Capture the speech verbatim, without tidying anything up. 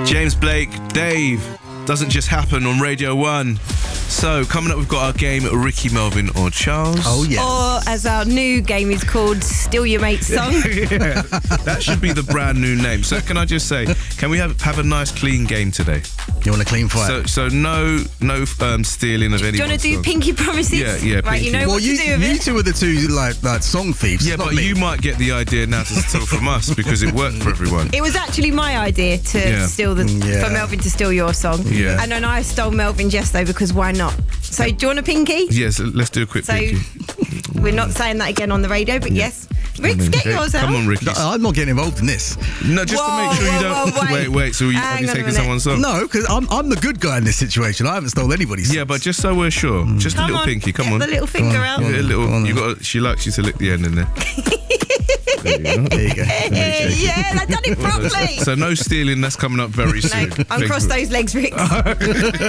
James Blake, Dave. Doesn't just happen on Radio one. So, coming up, we've got our game, Ricky, Melvin or Charles. Oh, yeah. Or, as our new game is called, Steal Your Mate's Song. Yeah, that should be the brand new name. So, can I just say, can we have, have a nice, clean game today? You want a clean fight? So, so no no um, stealing of anyone's Do you want to do song. pinky promises? Yeah, yeah, Right, pinky. you know well, what you, to do with you it. two are the two like like song thieves. Yeah, not but me. you might get the idea now to steal from us because it worked for everyone. It was actually my idea to Yeah. steal the Yeah. for Melvin to steal your song. Yeah. And then I stole Melvin's yesterday because why not? So do you want a pinky? Yes, let's do a quick So pinky. we're not saying that again on the radio, but yes. Rick, get Okay, yours out. Come on, Ricky. No, I'm not getting involved in this. No, just Whoa, to make sure you whoa, don't. whoa, wait, wait. wait. So you, Hang have you on a taken minute. someone's song? No, because I'm I'm the good guy in this situation. I haven't stolen anybody's. Yeah, but just so we're sure, just a Come little on, pinky. Come get on. the little finger out. Give it a little. Go on You then. got. She likes you to lick the end in there. There you go. There you go. Yeah, I done it properly. So no stealing. That's coming up very soon. No, Thank uncross you. those legs, Rick.